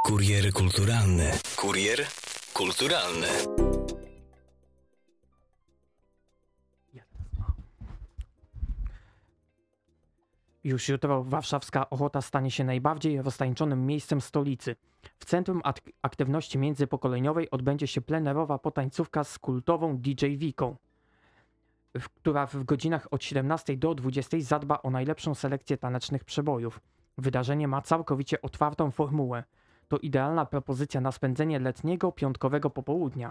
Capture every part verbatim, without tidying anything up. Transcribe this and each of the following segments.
Kurier kulturalny. Kurier kulturalny. Już jutro warszawska Ochota stanie się najbardziej roztańczonym miejscem stolicy. W centrum ak- aktywności międzypokoleniowej odbędzie się plenerowa potańcówka z kultową D J Wiką, w- która w godzinach od siedemnastej do dwudziestej zadba o najlepszą selekcję tanecznych przebojów. Wydarzenie ma całkowicie otwartą formułę. To idealna propozycja na spędzenie letniego, piątkowego popołudnia.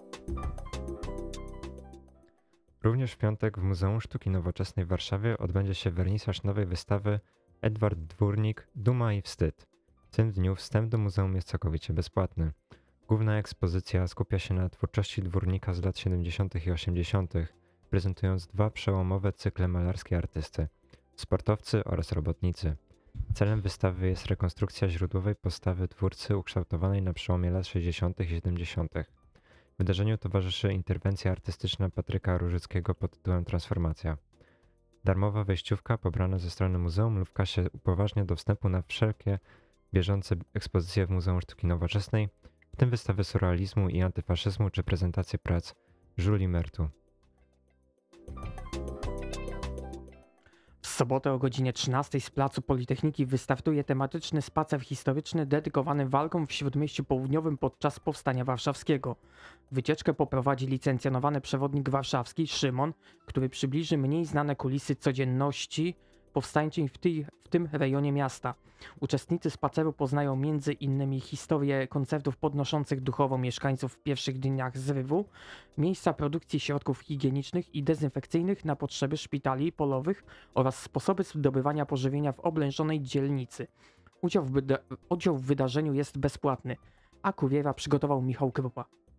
Również w piątek w Muzeum Sztuki Nowoczesnej w Warszawie odbędzie się wernisaż nowej wystawy Edward Dwórnik – Duma i wstyd. W tym dniu wstęp do muzeum jest całkowicie bezpłatny. Główna ekspozycja skupia się na twórczości Dwórnika z lat siedemdziesiątych i osiemdziesiątych, prezentując dwa przełomowe cykle malarskie artysty – Sportowcy oraz Robotnicy. Celem wystawy jest rekonstrukcja źródłowej postawy twórcy ukształtowanej na przełomie lat sześćdziesiątych i siedemdziesiątych. Wydarzeniu towarzyszy interwencja artystyczna Patryka Różyckiego pod tytułem Transformacja. Darmowa wejściówka pobrana ze strony muzeum lub w kasie upoważnia do wstępu na wszelkie bieżące ekspozycje w Muzeum Sztuki Nowoczesnej, w tym wystawy surrealizmu i antyfaszyzmu czy prezentacje prac Julie Mertu. W sobotę o godzinie trzynastej z Placu Politechniki wystartuje tematyczny spacer historyczny dedykowany walkom w Śródmieściu Południowym podczas Powstania Warszawskiego. Wycieczkę poprowadzi licencjonowany przewodnik warszawski Szymon, który przybliży mniej znane kulisy codzienności powstańczej w, tej, w tym rejonie miasta. Uczestnicy spaceru poznają między innymi historię koncertów podnoszących duchowo mieszkańców w pierwszych dniach zrywu, miejsca produkcji środków higienicznych i dezynfekcyjnych na potrzeby szpitali polowych oraz sposoby zdobywania pożywienia w oblężonej dzielnicy. Udział w, wyda- udział w wydarzeniu jest bezpłatny, a kuriera przygotował Michał Krupa.